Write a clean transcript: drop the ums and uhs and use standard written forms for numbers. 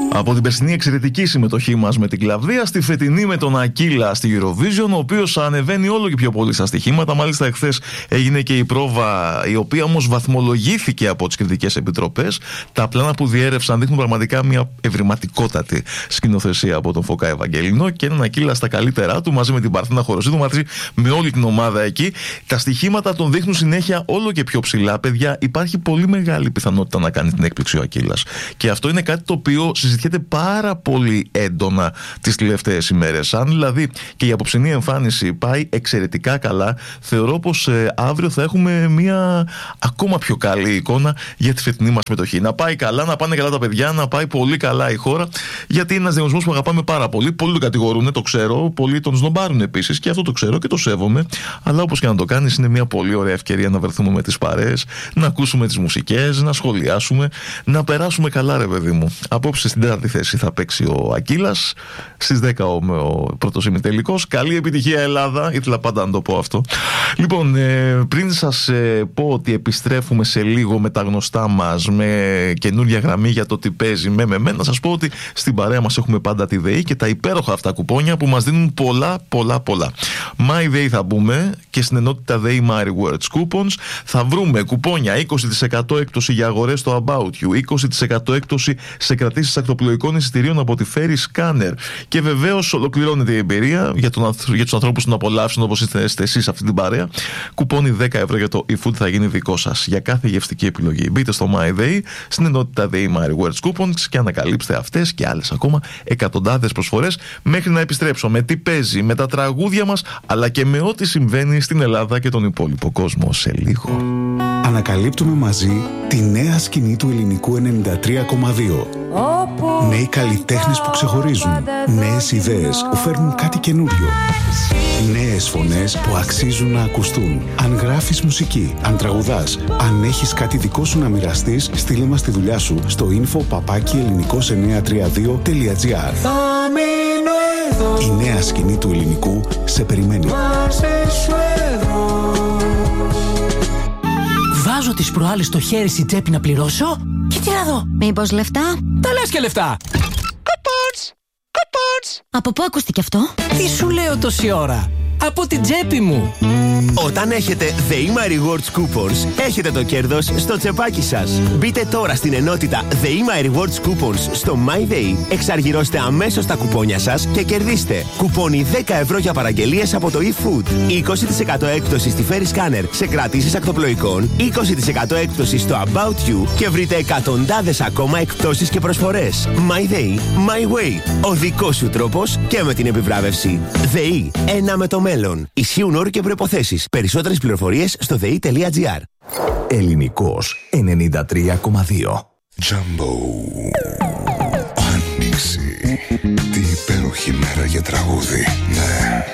Από την περσινή εξαιρετική συμμετοχή μας με την Κλαβδία, στη φετινή με τον Ακύλα στη Eurovision, ο οποίος ανεβαίνει όλο και πιο πολύ στα στοιχήματα. Μάλιστα, εχθές έγινε και η πρόβα, η οποία όμως βαθμολογήθηκε από τις κριτικές επιτροπές. Τα πλάνα που διέρευσαν δείχνουν πραγματικά μια ευρηματικότατη σκηνοθεσία από τον Φωκά Ευαγγελινό και έναν Ακύλα στα καλύτερά του, μαζί με την Παρθίνα Χοροσίδου, μαζί με όλη την ομάδα εκεί. Τα στοιχήματα τον δείχνουν συνέχεια όλο και πιο ψηλά. Παιδιά, υπάρχει πολύ μεγάλη πιθανότητα να κάνει την έκπληξη ο Ακύλας. Και αυτό είναι κάτι το οποίο συζητιέται πάρα πολύ έντονα τις τελευταίες ημέρες. Αν δηλαδή και η απόψινή εμφάνιση πάει εξαιρετικά καλά, θεωρώ πως αύριο θα έχουμε μια ακόμα πιο καλή εικόνα για τη φετινή μας συμμετοχή. Να πάει καλά, να πάνε καλά τα παιδιά, να πάει πολύ καλά η χώρα, γιατί είναι ένας διαγωνισμός που αγαπάμε πάρα πολύ. Πολλοί τον κατηγορούν, το ξέρω, πολλοί τον σνομπάρουν επίσης, και αυτό το ξέρω και το σέβομαι. Αλλά όπως και να το κάνεις, είναι μια πολύ ωραία ευκαιρία να βρεθούμε με τις παρέες, να ακούσουμε τις μουσικές, να σχολιάσουμε, να περάσουμε καλά, ρε παιδί μου. Απόψε στην τέταρτη θέση θα παίξει ο Ακύλας, στις 10 ο πρώτος ημιτελικός. Καλή επιτυχία, Ελλάδα, ήθελα πάντα να το πω αυτό. Λοιπόν, πριν σας πω ότι επιστρέφουμε σε λίγο με τα γνωστά μας, με καινούργια γραμμή για το τι παίζει με, να σας πω ότι στην παρέα μας έχουμε πάντα τη ΔΕΗ και τα υπέροχα αυτά κουπόνια που μας δίνουν πολλά. My Day θα μπούμε και στην ενότητα ΔΕΗ My Rewards Coupons θα βρούμε κουπόνια 20% έκπτωση για αγορές στο About You, 20% έκπτωση σε κρατήσεις ακτοπλοϊκών εισιτηρίων από τη Ferry Scanner. Και βεβαίως ολοκληρώνεται η εμπειρία για τους ανθρώπους που να απολαύσουν, όπως είστε εσείς αυτή την παρέα. Κουπόνι 10 ευρώ για το eFood θα γίνει δικό σας για κάθε γευστική επιλογή. Μπείτε στο My Day, στην ενότητα ΔΕΗ My Rewards Coupons και ανακαλύψτε αυτές και άλλες ακόμα εκατοντάδες προσφορές μέχρι να επιστρέψω με τι παίζει, με τα τραγούδια μας, αλλά και με ό,τι συμβαίνει στην Ελλάδα και τον υπόλοιπο κόσμο σε λίγο. Ανακαλύπτουμε μαζί τη νέα σκηνή του ελληνικού 93,2. Νέοι καλλιτέχνες που ξεχωρίζουν. Νέες ιδέες που φέρνουν κάτι καινούριο. Νέες φωνές που αξίζουν να ακουστούν. Αν γράφεις μουσική, αν τραγουδάς, αν έχεις κάτι δικό σου να μοιραστείς, στείλε μας τη δουλειά σου στο info@ελληνικός932.gr. Η νέα σκηνή του ελληνικού σε περιμένει. Βάζω τις προάλλες το χέρι στην τσέπη να πληρώσω και τι να δω. Μήπως λεφτά? Τα λες και λεφτά. Coupons. Από πού ακούστηκε αυτό? Τι σου λέω τόση ώρα? Από την τσέπη μου. Όταν έχετε ΔΕΗ My Rewards Coupons, έχετε το κέρδος στο τσεπάκι σας. Μπείτε τώρα στην ενότητα ΔΕΗ My Rewards Coupons στο MyDay, εξαργυρώστε αμέσως τα κουπόνια σας και κερδίστε κουπόνι 10 ευρώ για παραγγελίες από το eFood, 20% έκπτωση στη Ferry Scanner σε κρατήσεις ακτοπλοϊκών, 20% έκπτωση στο About You και βρείτε εκατοντάδες ακόμα εκπτώσεις και προσφορές. MyDay, My Way. Ο δικός σου τρόπος και με την επιβράβευση. ΔΕΗ, ένα με το μέλλον. Ισχύουν όροι και προϋποθέσεις. Περισσότερες πληροφορίες στο dei.gr. Ελληνικός 93,2. Jumbo. Άνοιξη. Τι υπέροχη μέρα για τραγούδι. Ναι.